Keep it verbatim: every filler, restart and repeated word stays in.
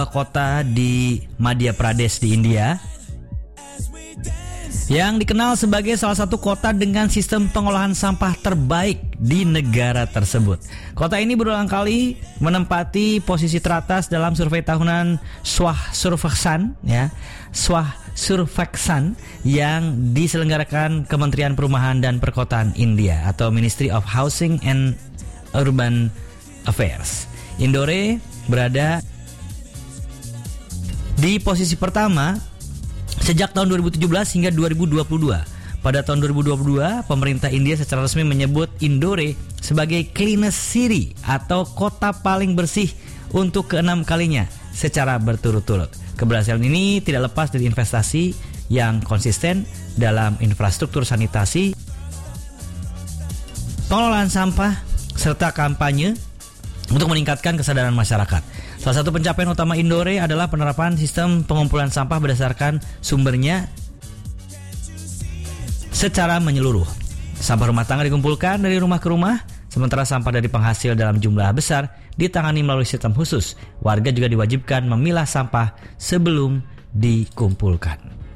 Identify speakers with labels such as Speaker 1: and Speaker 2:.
Speaker 1: kota di Madhya Pradesh di India yang dikenal sebagai salah satu kota dengan sistem pengolahan sampah terbaik di negara tersebut. Kota ini berulang kali menempati posisi teratas dalam survei tahunan Swah Surveksan ya, Swah Surveksan yang diselenggarakan Kementerian Perumahan dan Perkotaan India atau Ministry of Housing and Urban Affairs. Indore berada di posisi pertama sejak tahun dua ribu tujuh belas hingga dua ribu dua puluh dua. Pada tahun dua ribu dua puluh dua, pemerintah India secara resmi menyebut Indore sebagai cleanest city atau kota paling bersih untuk keenam kalinya secara berturut-turut. Keberhasilan ini tidak lepas dari investasi yang konsisten dalam infrastruktur sanitasi, pengelolaan sampah, serta kampanye untuk meningkatkan kesadaran masyarakat. Salah satu pencapaian utama Indore adalah penerapan sistem pengumpulan sampah berdasarkan sumbernya secara menyeluruh. Sampah rumah tangga dikumpulkan dari rumah ke rumah, sementara sampah dari penghasil dalam jumlah besar ditangani melalui sistem khusus. Warga juga diwajibkan memilah sampah sebelum dikumpulkan.